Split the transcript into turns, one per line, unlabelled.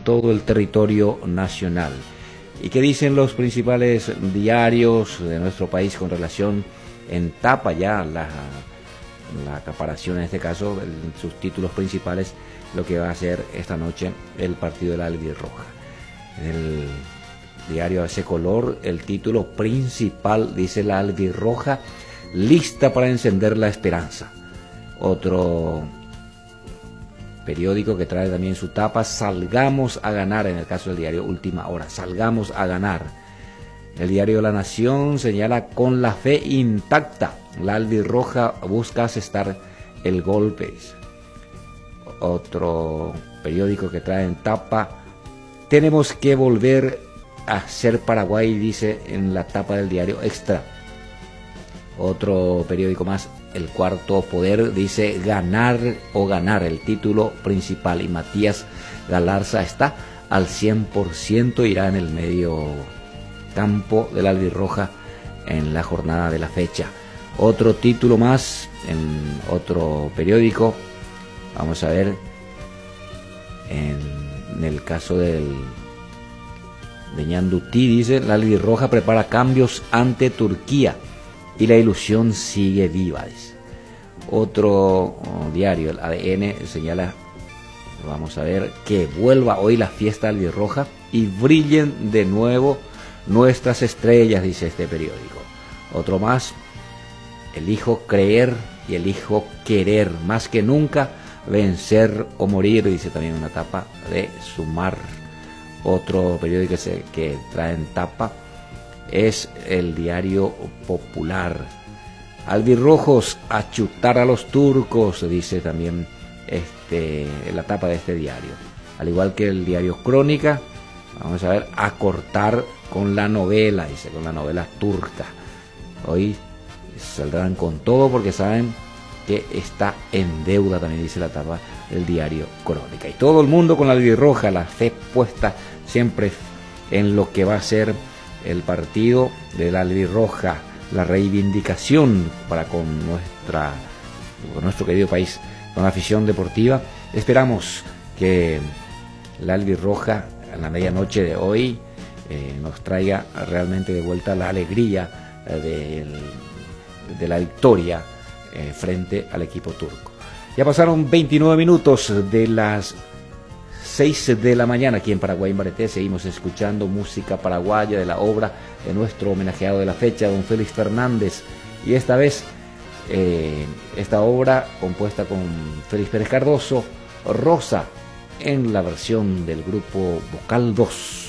todo el territorio nacional. ¿Y qué dicen los principales diarios de nuestro país con relación en tapa ya la acaparación, en este caso, sus títulos principales, lo que va a ser esta noche el partido de la albirroja? En el diario AC Color, el título principal dice: la albirroja lista para encender la esperanza. Otro periódico que trae también su tapa: salgamos a ganar, en el caso del diario Última Hora, salgamos a ganar. El diario La Nación señala: con la fe intacta, la albirroja busca asestar el golpe. Otro periódico que trae en tapa: tenemos que volver a ser Paraguay, dice en la tapa del diario Extra. Otro periódico más, El Cuarto Poder, dice: ganar o ganar, el título principal. Y Matías Galarza está al 100%, irá en el medio campo de la albirroja en la jornada de la fecha. Otro título más en otro periódico, vamos a ver, en el caso de Ñandutí, dice: la albirroja prepara cambios ante Turquía y la ilusión sigue viva, dice. Otro diario, el ADN, señala, vamos a ver, que vuelva hoy la fiesta albirroja y brillen de nuevo nuestras estrellas, dice este periódico. Otro más: elijo creer y elijo querer, más que nunca vencer o morir, dice también una tapa de Sumar. Otro periódico que trae en tapa es el diario Popular: albirrojos a chutar a los turcos, dice también la tapa de este diario. Al igual que el diario Crónica, vamos a ver, a cortar con la novela, dice, con la novela turca. Hoy saldrán con todo porque saben que está en deuda, también dice la tapa del diario Crónica. Y todo el mundo con la albirroja, la fe puesta siempre en lo que va a ser el partido de la albirroja, la reivindicación para con nuestro querido país, con la afición deportiva. Esperamos que la albirroja a la medianoche de hoy nos traiga realmente de vuelta la alegría de la victoria frente al equipo turco. Ya pasaron 29 minutos de las 6 de la mañana aquí en Paraguay, en Bareté. Seguimos escuchando música paraguaya de la obra de nuestro homenajeado de la fecha, don Félix Fernández. Y esta vez, esta obra compuesta con Félix Pérez Cardoso, Rosa, en la versión del grupo Vocal 2.